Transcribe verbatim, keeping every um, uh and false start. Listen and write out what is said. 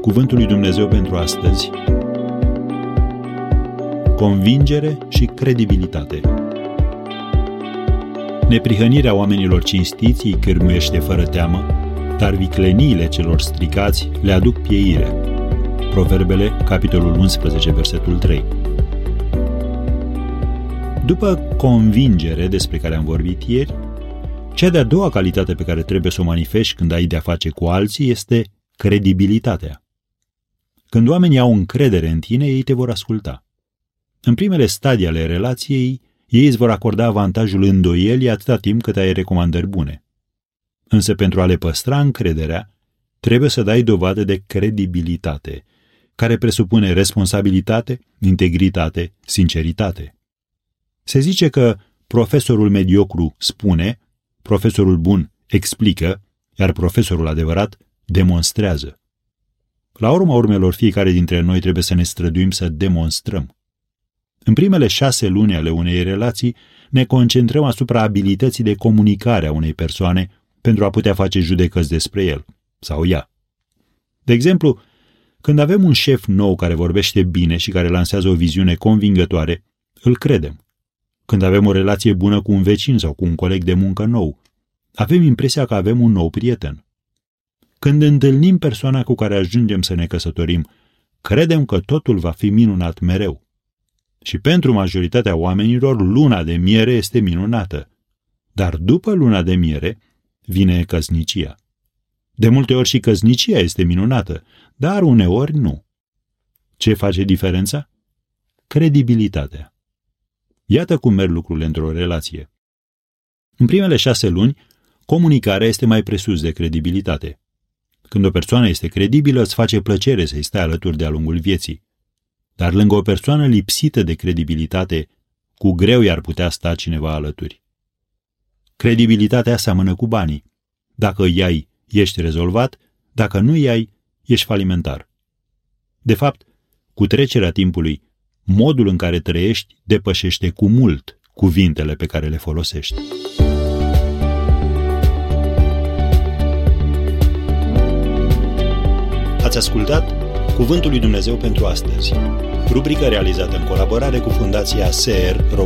Cuvântul lui Dumnezeu pentru astăzi: convingere și credibilitate. Neprihănirea oamenilor cinstiți îi cârmuiește fără teamă, dar vicleniile celor stricați le aduc pieire. Proverbele, capitolul unsprezece, versetul trei. După convingere, despre care am vorbit ieri, cea de-a doua calitate pe care trebuie să o manifesti când ai de-a face cu alții este credibilitatea. Când oamenii au încredere în tine, ei te vor asculta. În primele stadii ale relației, ei îți vor acorda avantajul îndoielii atâta timp cât ai recomandări bune. Însă pentru a le păstra încrederea, trebuie să dai dovadă de credibilitate, care presupune responsabilitate, integritate, sinceritate. Se zice că profesorul mediocru spune, profesorul bun explică, iar profesorul adevărat demonstrează. La urma urmelor, fiecare dintre noi trebuie să ne străduim să demonstrăm. În primele șase luni ale unei relații, ne concentrăm asupra abilității de comunicare a unei persoane pentru a putea face judecăți despre el sau ea. De exemplu, când avem un șef nou care vorbește bine și care lansează o viziune convingătoare, îl credem. Când avem o relație bună cu un vecin sau cu un coleg de muncă nou, avem impresia că avem un nou prieten. Când întâlnim persoana cu care ajungem să ne căsătorim, credem că totul va fi minunat mereu. Și pentru majoritatea oamenilor, luna de miere este minunată. Dar după luna de miere vine căsnicia. De multe ori și căsnicia este minunată, dar uneori nu. Ce face diferența? Credibilitatea. Iată cum merg lucrurile într-o relație. În primele șase luni, comunicarea este mai presus de credibilitate. Când o persoană este credibilă, îți face plăcere să-i stai alături de-a lungul vieții. Dar lângă o persoană lipsită de credibilitate, cu greu i-ar putea sta cineva alături. Credibilitatea seamănă cu banii. Dacă îi ai, ești rezolvat, dacă nu îi ai, ești falimentar. De fapt, cu trecerea timpului, modul în care trăiești depășește cu mult cuvintele pe care le folosești. Ați ascultat Cuvântul lui Dumnezeu pentru astăzi, rubrica realizată în colaborare cu Fundația S E R România.